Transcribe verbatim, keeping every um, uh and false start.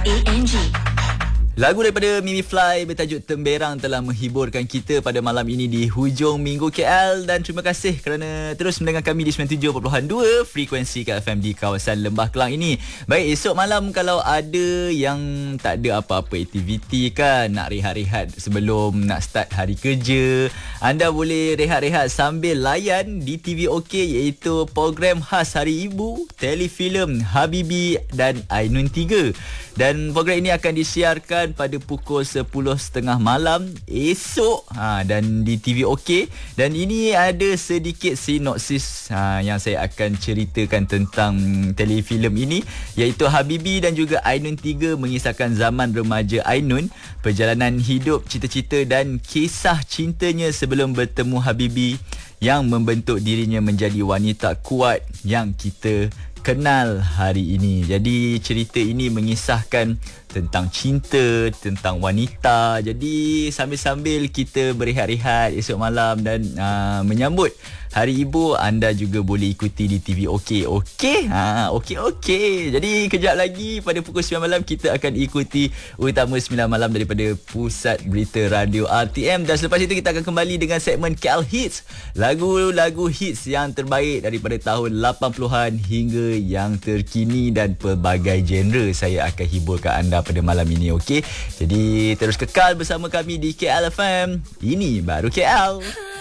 R-A-N G. Lagu daripada Mimi Fly bertajuk Temberang telah menghiburkan kita pada malam ini di hujung minggu K L. Dan terima kasih kerana terus mendengar kami di sembilan puluh tujuh perpuluhan dua frekuensi K L F M di kawasan Lembah Kelang ini. Baik, esok malam kalau ada yang tak ada apa-apa aktiviti kan, nak rehat-rehat sebelum nak start hari kerja, anda boleh rehat-rehat sambil layan di T V OK, iaitu program khas Hari Ibu, telefilm Habibi dan Ainun tiga. Dan program ini akan disiarkan pada pukul sepuluh tiga puluh malam esok ha, dan di T V OK. Dan ini ada sedikit sinopsis ha, yang saya akan ceritakan tentang telefilm ini, iaitu Habibi dan juga Ainun tiga mengisahkan zaman remaja Ainun, perjalanan hidup, cita-cita dan kisah cintanya sebelum bertemu Habibi yang membentuk dirinya menjadi wanita kuat yang kita kenal hari ini. Jadi cerita ini mengisahkan tentang cinta, tentang wanita. Jadi sambil-sambil kita berehat-rehat esok malam dan uh, menyambut Hari Ibu, anda juga boleh ikuti di T V OK. Okey? Ha, okey okey. Jadi kejap lagi pada pukul sembilan malam kita akan ikuti Utama sembilan malam daripada Pusat Berita Radio R T M. Dan selepas itu kita akan kembali dengan segmen K L Hits, lagu-lagu hits yang terbaik daripada tahun lapan puluhan hingga yang terkini dan pelbagai genre saya akan hiburkan anda pada malam ini. Okey? Jadi terus kekal bersama kami di K L F M. Ini baru K L.